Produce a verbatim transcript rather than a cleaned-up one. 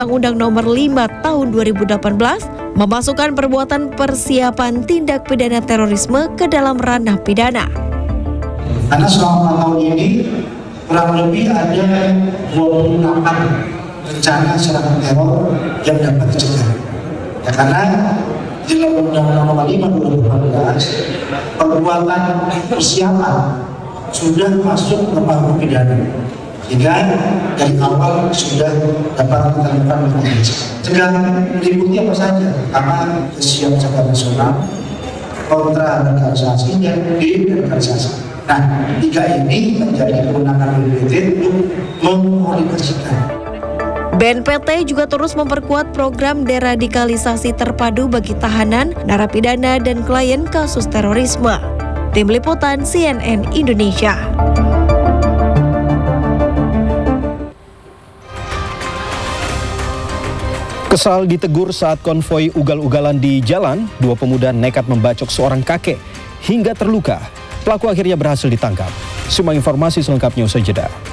Undang-Undang Nomor lima Tahun dua ribu delapan belas memasukkan perbuatan persiapan tindak pidana terorisme ke dalam ranah pidana. Karena selama tahun ini kurang lebih ada dua puluh delapan rencana serangan teror yang dapat dicegah. Ya, karena di dalam Undang-Undang Nomor lima Tahun dua ribu delapan belas perbuatan persiapan sudah masuk ke panggung pidana, sehingga dari awal sudah dapat kita lakukan mitigasi. Cegah meliputi apa saja? Pertama, kesiapsiagaan nasional, kontraradikalisasi, dan deradikalisasi. Nah, tiga ini menjadi kewenangan B N P T untuk mengkoordinasikan. B N P T juga terus memperkuat program deradikalisasi terpadu bagi tahanan, narapidana, dan klien kasus terorisme. Tim Liputan C N N Indonesia. Kesal ditegur saat konvoi ugal-ugalan di jalan, dua pemuda nekat membacok seorang kakek hingga terluka. Pelaku akhirnya berhasil ditangkap. Simak informasi selengkapnya usai jeda.